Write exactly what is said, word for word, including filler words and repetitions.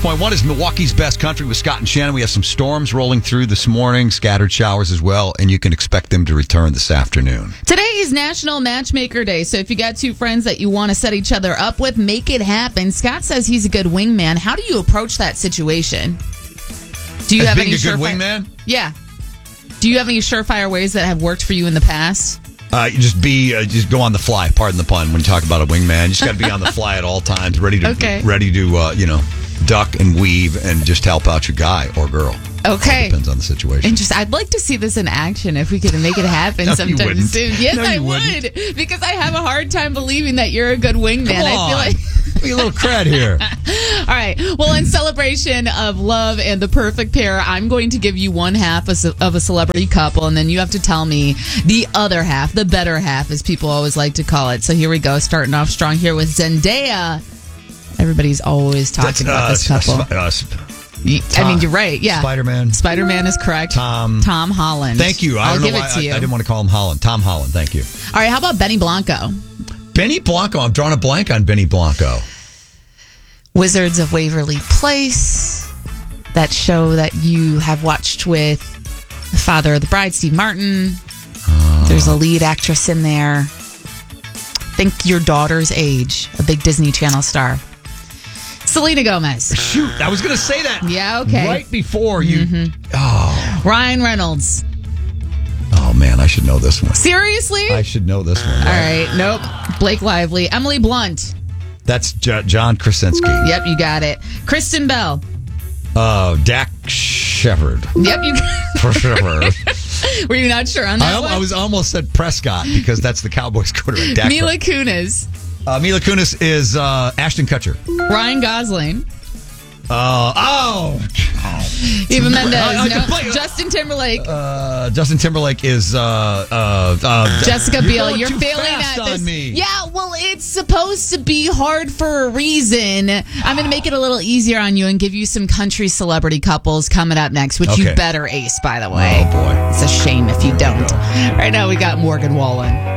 Point one is Milwaukee's Best Country with Scott and Shannon. We have some storms rolling through this morning, scattered showers as well, and you can expect them to return this afternoon. Today is National Matchmaker Day, so if you got two friends that you want to set each other up with, make it happen. Scott says he's a good wingman. How do you approach that situation? Do you As have being any a good surefire- wingman? Yeah. Do you have any surefire ways that have worked for you in the past? Uh, you just be, uh, just go on the fly. Pardon the pun. When you talk about a wingman, you just got to be on the fly at all times, ready to, Okay. ready to, uh, you know, duck and weave and just help out your guy or girl. Okay. All depends on the situation. And just, I'd like to see this in action if we could make it happen No, you sometime wouldn't. soon. Yes, No, I you would. wouldn't. Because I have a hard time believing that you're a good wingman. Come I on. feel like. Give me a little cred here. All right. Well, in celebration of love and the perfect pair, I'm going to give you one half of a celebrity couple, and then you have to tell me the other half, the better half, as people always like to call it. So here we go, starting off strong here with Zendaya. Everybody's always talking about this couple. Uh, uh, sp- I mean, you're right. Yeah. Spider-Man. Spider-Man is correct. Tom. Tom Holland. Thank you. I I'll don't know give why it to I, you. I didn't want to call him Holland. Tom Holland. Thank you. All right. How about Benny Blanco? Benny Blanco. I'm drawing a blank on Benny Blanco. Wizards of Waverly Place. That show that you have watched with the father of the bride, Steve Martin. Uh, There's a lead actress in there. Think your daughter's age. A big Disney Channel star. Selena Gomez. Shoot, I was going to say that. Yeah, okay. Right before you. Mm-hmm. Oh. Ryan Reynolds. Oh, man, I should know this one. Seriously? I should know this one. All Right? right. Nope. Blake Lively. Emily Blunt. That's J- John Krasinski. Yep, you got it. Kristen Bell. Uh, Dak Shepard. Yep, you got For sure. Were you not sure on that I, one? I was almost said Prescott because that's the Cowboys quarterback. Dak Mila Kunis. Uh, Mila Kunis is uh, Ashton Kutcher. Ryan Gosling. Uh, oh. Eva Mendes. I- I no. can play- Justin Timberlake. Uh, Justin Timberlake is uh, uh, uh, Jessica you're Biel. going You're too failing fast at this. on me. Yeah, well, it's supposed to be hard for a reason. I'm going to make it a little easier on you and give you some country celebrity couples coming up next, which Okay. you better ace, by the way. Oh, boy. It's a shame if you don't. Right now, we got Morgan Wallen.